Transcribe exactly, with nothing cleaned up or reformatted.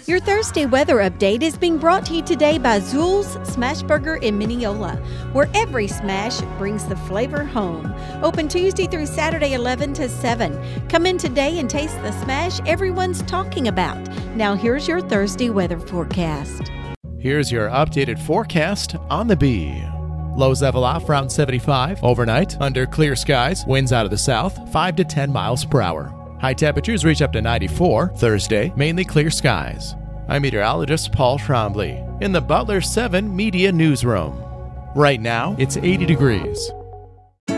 Your Thursday weather update is being brought to you today by Zool's Smashburger in Mineola, where every smash brings the flavor home. Open Tuesday through Saturday, eleven to seven. Come in today and taste the smash everyone's talking about. Now here's your Thursday weather forecast. Here's your updated forecast on the Bee. Lows level off around seventy-five. Overnight, under clear skies, winds out of the south, five to ten miles per hour. High temperatures reach up to ninety-four. Thursday, mainly clear skies. I'm meteorologist Paul Trombley in the Butler seven Media Newsroom. Right now, it's eighty degrees.